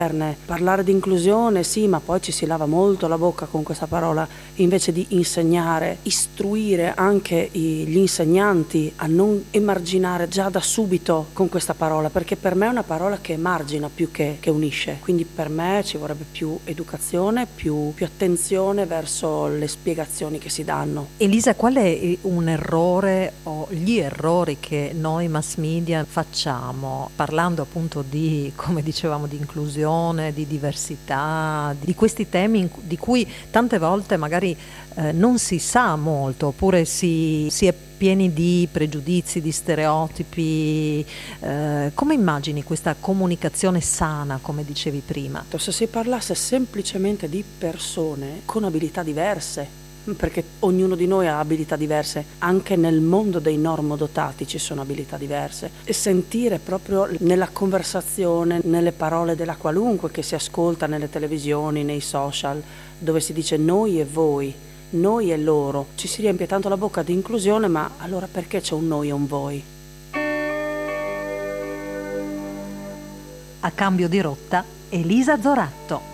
Parlare di inclusione, sì, ma poi ci si lava molto la bocca con questa parola, invece di insegnare, istruire anche gli insegnanti a non emarginare già da subito con questa parola, perché per me è una parola che emargina più che unisce. Quindi per me ci vorrebbe più educazione, più attenzione verso le spiegazioni che si danno. Elisa, qual è un errore o gli errori che noi mass media facciamo, parlando appunto di, come dicevamo, di inclusione, di diversità, di questi temi di cui tante volte magari non si sa molto, oppure si è pieni di pregiudizi, di stereotipi. Come immagini questa comunicazione sana, come dicevi prima? Se si parlasse semplicemente di persone con abilità diverse, perché ognuno di noi ha abilità diverse, anche nel mondo dei normodotati ci sono abilità diverse, e sentire proprio nella conversazione, nelle parole della qualunque che si ascolta nelle televisioni, nei social, dove si dice noi e voi, noi e loro, ci si riempie tanto la bocca di inclusione, ma allora perché c'è un noi e un voi? A cambio di rotta, Elisa Zoratto.